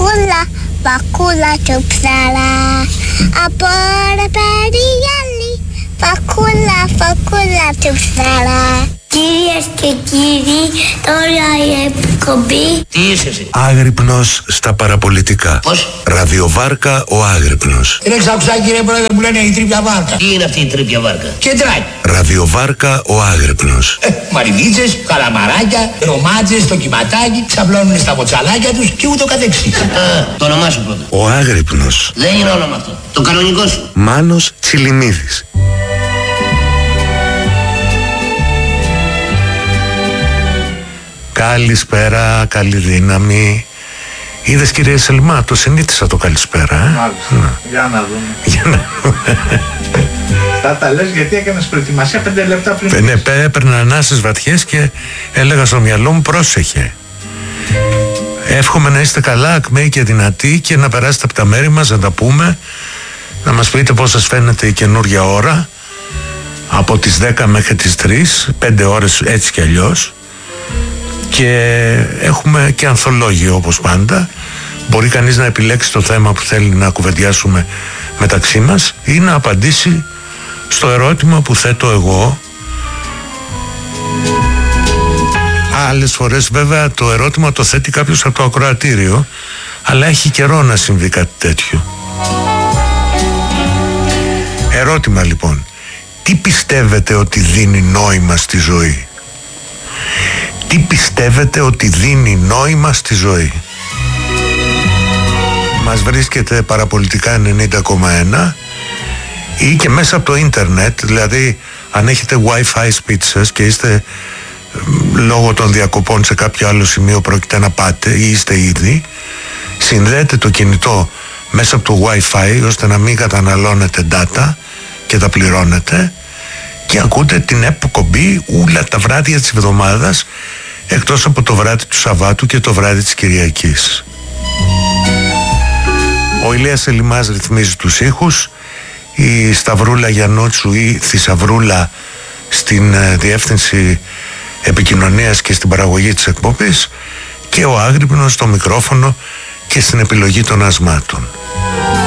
Φακούλα του ψαρά. Από ρε περιγέλη. Φακούλα του ψαρά. Κυρίες και κύριοι, τώρα η εκπομπή. Τι είσαι εσύ? Άγρυπνος στα παραπολιτικά. Πώς? Ραδιοβάρκα ο Άγρυπνος. Είναι ξακουστά κύριε πρόεδρε που λένε η τρίπια βάρκα. Τι είναι αυτή η τρίπια βάρκα? Κεντράκι. Ραδιοβάρκα ο Άγρυπνος. Μαρινίτσες, καλαμαράκια, ρομάτζες, το κυματάκι, ξαπλώνουν στα μποτσαλάκια τους και ούτω καθεξής. Το όνομά σου πρώτα. Ο Άγρυπνος. Δεν είναι όνομα αυτό. Το κανονικό σου. Μάνος Τσιλιμίδης. Καλησπέρα, καλή δύναμη. Είδες κύριε Σελμά, το συνήθισα το καλησπέρα. Μάλιστα. Για να δούμε. Θα τα λες γιατί έκανες προετοιμασία 5 λεπτά πριν. Ναι, έπαιρνα ανάσες βαθιές και έλεγα στο μυαλό μου πρόσεχε. Εύχομαι να είστε καλά, ακμαίοι και δυνατοί και να περάσετε από τα μέρη μας, να τα πούμε, να μας πείτε πώς σας φαίνεται η καινούργια ώρα από τις 10 μέχρι τις 3, 5 ώρες έτσι κι αλλιώς. Και έχουμε και ανθολόγιο όπως πάντα. Μπορεί κανείς να επιλέξει το θέμα που θέλει να κουβεντιάσουμε μεταξύ μας ή να απαντήσει στο ερώτημα που θέτω εγώ. Άλλες φορές βέβαια το ερώτημα το θέτει κάποιος από το ακροατήριο, αλλά έχει καιρό να συμβεί κάτι τέτοιο. Ερώτημα λοιπόν: τι πιστεύετε ότι δίνει νόημα στη ζωή? Τι πιστεύετε ότι δίνει νόημα στη ζωή? Μας βρίσκεται παραπολιτικά 90,1 ή και μέσα από το ίντερνετ, δηλαδή αν έχετε wifi σπίτι σας και είστε λόγω των διακοπών σε κάποιο άλλο σημείο πρόκειται να πάτε ή είστε ήδη, συνδέετε το κινητό μέσα από το wifi ώστε να μην καταναλώνετε data και τα πληρώνετε και ακούτε την εκπομπή όλα τα βράδια της εβδομάδας, εκτός από το βράδυ του Σαββάτου και το βράδυ της Κυριακής. Ο Ηλίας Ελιμάς ρυθμίζει τους ήχους, η Σταυρούλα Γιαννότσου ή Θησαυρούλα στην διεύθυνση επικοινωνίας και στην παραγωγή της εκπομπής και ο Άγρυπνος στο μικρόφωνο και στην επιλογή των ασμάτων.